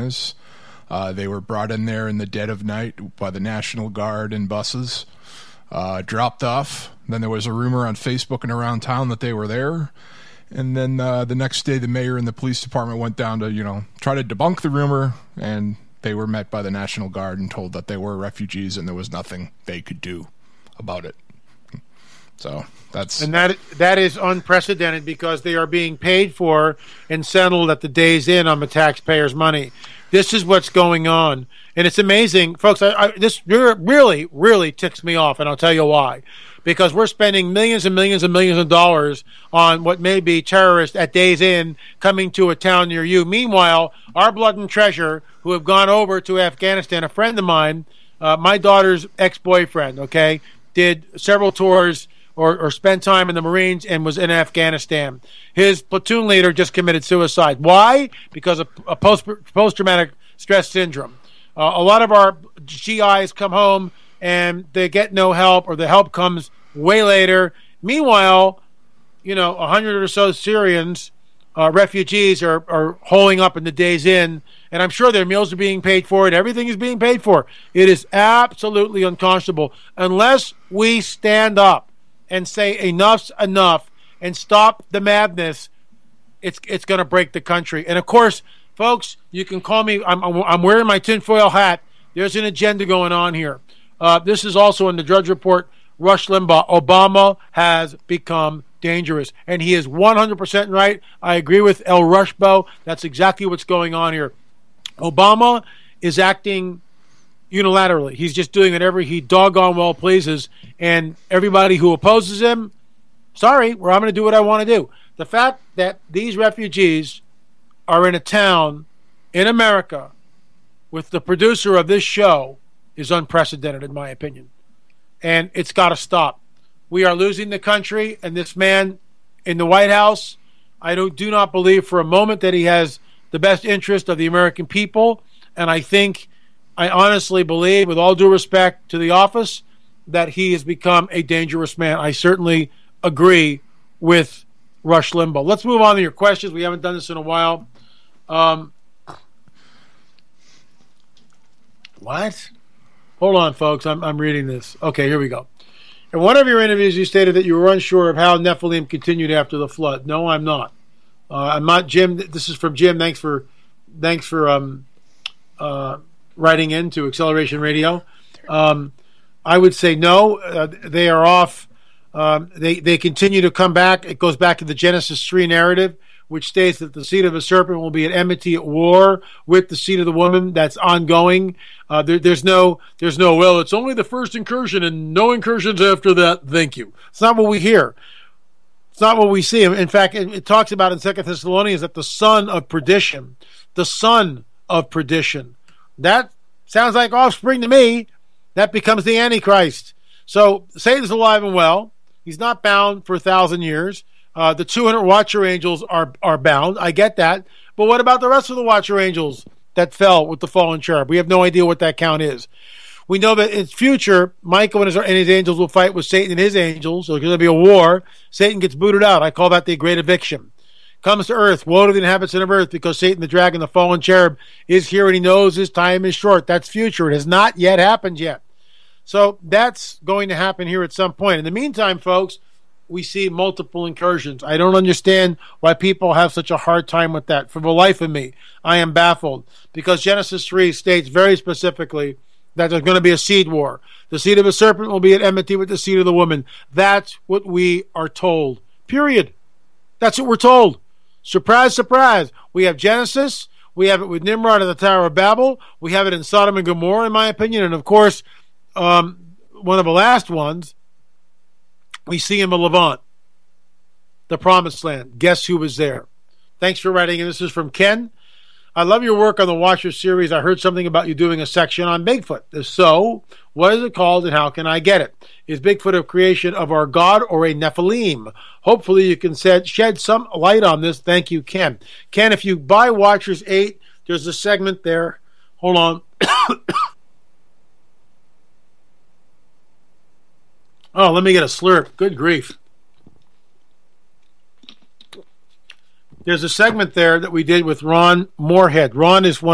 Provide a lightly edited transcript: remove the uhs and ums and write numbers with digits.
Afghanistan. They were brought in there in the dead of night by the National Guard in buses, dropped off. Then there was a rumor on Facebook and around town that they were there. And then the next day, the mayor and the police department went down to, try to debunk the rumor, and they were met by the National Guard and told that they were refugees and there was nothing they could do about it. So that is unprecedented because they are being paid for and settled at the day's end on the taxpayers' money. This is what's going on, and it's amazing, folks. This really, really ticks me off, and I'll tell you why. Because we're spending millions and millions and millions of dollars on what may be terrorists at day's end coming to a town near you. Meanwhile, our blood and treasure, who have gone over to Afghanistan, a friend of mine, my daughter's ex-boyfriend, did several tours or spent time in the Marines and was in Afghanistan. His platoon leader just committed suicide. Why? Because of a post-traumatic stress syndrome. A lot of our GIs come home and they get no help, or the help comes way later. Meanwhile, 100 or so Syrians, refugees, are holing up in the days in, and I'm sure their meals are being paid for and everything is being paid for. It is absolutely unconscionable. Unless we stand up and say enough's enough and stop the madness, it's going to break the country. And of course, folks, you can call me. I'm wearing my tinfoil hat. There's an agenda going on here. This is also in the Drudge Report. Rush Limbaugh. Obama has become dangerous, and he is 100% right. I agree with El Rushbo. That's exactly what's going on here. Obama is acting unilaterally. He's just doing whatever he doggone well pleases, and everybody who opposes him, sorry, I'm going to do what I want to do. The fact that these refugees are in a town in America with the producer of this show is unprecedented, in my opinion. And it's got to stop. We are losing the country, and this man in the White House, I do not believe for a moment that he has the best interest of the American people. And I honestly believe, with all due respect to the office, that he has become a dangerous man. I certainly agree with Rush Limbaugh. Let's move on to your questions. We haven't done this in a while. What? Hold on, folks. I'm reading this. Okay, here we go. In one of your interviews, you stated that you were unsure of how Nephilim continued after the flood. No, I'm not. I'm not, Jim. This is from Jim. Thanks for writing into Acceleration Radio. I would say no. They are off. They continue to come back. It goes back to the Genesis 3 narrative, which states that the seed of a serpent will be at enmity, at war with the seed of the woman. That's ongoing. There's no, well, it's only the first incursion and no incursions after that. Thank you. It's not what we hear. It's not what we see. In fact, it talks about in 2 Thessalonians that the son of perdition, that sounds like offspring to me. That becomes the Antichrist. So Satan's alive and well. He's not bound for 1,000 years. The 200 Watcher Angels are bound. I get that. But what about the rest of the Watcher Angels that fell with the fallen cherub? We have no idea what that count is. We know that in future, Michael and his angels will fight with Satan and his angels. So there's going to be a war. Satan gets booted out. I call that the Great Eviction. Comes to earth. Woe to the inhabitants of earth, because Satan, the dragon, the fallen cherub, is here, and he knows his time is short. That's future. It has not yet happened yet. So that's going to happen here at some point. In the meantime, folks, we see multiple incursions. I don't understand why people have such a hard time with that. For the life of me, I am baffled, because Genesis 3 states very specifically that there's going to be a seed war. The seed of a serpent will be at enmity with the seed of the woman. That's what we are told. Period. That's what we're told. Surprise, surprise. We have Genesis. We have it with Nimrod at the Tower of Babel. We have it in Sodom and Gomorrah, in my opinion. And, of course, one of the last ones, we see in the Levant, the Promised Land. Guess who was there? Thanks for writing, and this is from Ken. I love your work on the Watcher series. I heard something about you doing a section on Bigfoot. If so, what is it called and how can I get it? Is Bigfoot a creation of our God or a Nephilim? Hopefully you can shed some light on this. Thank you, Ken. Ken, if you buy Watchers 8, there's a segment there. Hold on. Oh, let me get a slurp. Good grief. There's a segment there that we did with Ron Moorhead. Ron is one